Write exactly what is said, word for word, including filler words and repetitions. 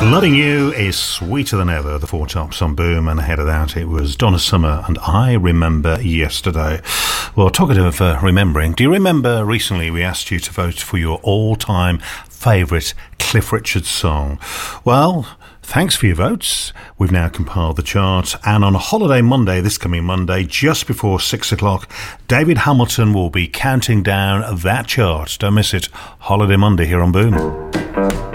Loving You is sweeter than ever, the Four Tops on Boom, and ahead of that it was Donna Summer and I Remember Yesterday. Well, talking of uh, remembering, do you remember recently we asked you to vote for your all-time favourite Cliff Richard song? Well, thanks for your votes. We've now compiled the chart, and on Holiday Monday, this coming Monday, just before six o'clock, David Hamilton will be counting down that chart. Don't miss it. Holiday Monday here on Boom.